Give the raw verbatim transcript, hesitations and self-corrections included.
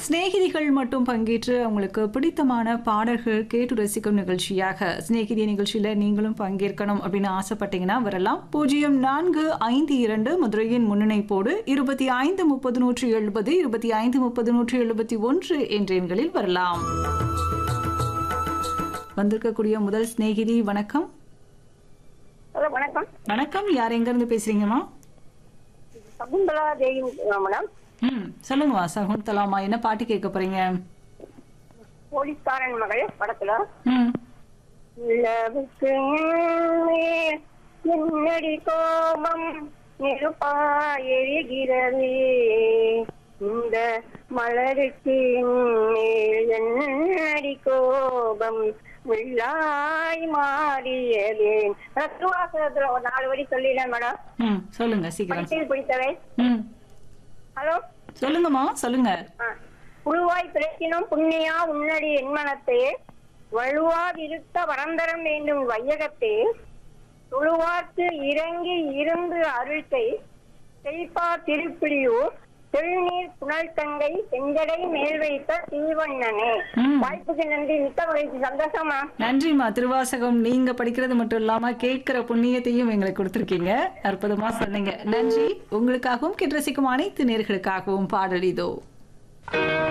சிநேகிதிகள் மட்டும் பங்கேற்று அவங்களுக்கு பிடித்தமான பாடல்கள் கேட்டு ரசிக்கும் நிகழ்ச்சியாக சிநேகிதி நிகழ்ச்சியில நீங்களும் பங்கேற்கணும் அப்படின்னு ஆசைப்பட்டீங்கன்னா வரலாம். பூஜ்ஜியம் நான்கு ஐந்து இரண்டு மதுரையின் முன்னிணைப்போடு இருபத்தி ஐந்து முப்பது நூற்றி எழுபது இருபத்தி ஐந்து முப்பது நூற்றி எழுபத்தி ஒன்று என்ற எண்களில் வரலாம். வந்திருக்கக்கூடிய முதல் சிநேகிதி வணக்கம். வணக்கம். வணக்கம், யார் எங்க இருந்து பேசுறீங்கம்மா? சகுந்தலா தேவி மேடம். ம் சொல்லுங்கம்மா சகுந்தலாமா, என்ன பாட்டு கேட்க போறீங்க? போலீஸ்காரன் மகள் படத்துல ம் நிலவுக்கு மேல் என்னடி கோபம் நெருப்பா எரிகிறது, இந்த மலருக்கு மேல் என்னடி கோபம் உள்ளாய் மாறியது. திருவாசகத்துல ஒரு நாலு வரி சொல்லிடலாம் மேடம். ம் சொல்லுங்க சீக்கிரம். படித்தது பிடித்தவை. ம் ஹலோ சொல்லுங்கம்மா சொல்லுங்க. புழுவாய் பிறக்கினும் புண்ணியா உன்னடி என்மனத்தே, வலுவாதிருத்த வரந்தரம் வேண்டும் வையகத்தே, தொழுவார்க்கு இறங்கி இருந்து அருள்கை செழிப்பா திருப்பிடியூர் தெழுநீர் புனல் தங்கை செஞ்சடை மேல் வைத்த தீவண்ணனே. வாய்ப்புக்கு நன்றி, மிக்க மகிழ்ச்சி, சந்தோஷமா. நன்றிம்மா. திருவாசகம் நீங்க படிக்கிறது மட்டும் இல்லாம கேட்கிற புண்ணியத்தையும் எங்களுக்கு கொடுத்திருக்கீங்க. அற்புதமா சொன்னீங்க. நன்றி. உங்களுக்காகவும் கேட்டு ரசிக்கும் அனைத்து நேர்களுக்காகவும் பாடல் இதோ.